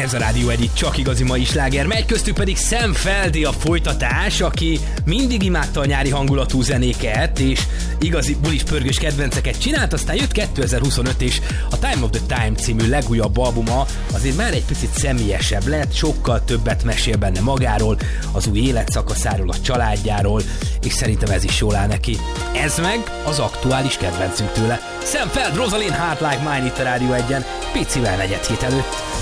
Ez a Rádió Egy csak igazi mai sláger, megy köztük pedig Sam Feldy a folytatás, aki mindig imádta a nyári hangulatú zenéket, és igazi bulis pörgős kedvenceket csinált, aztán jött 2025, és a Time of the Time című legújabb albuma azért már egy picit személyesebb lett, sokkal többet mesél benne magáról, az új életszakaszáról, a családjáról, és szerintem ez is jól áll neki. Ez meg az aktuális kedvencünk tőle. Sam Feldy, Rosalind, Heart Like Mine itt a Rádió Egyen, picivel 4 hét előtt.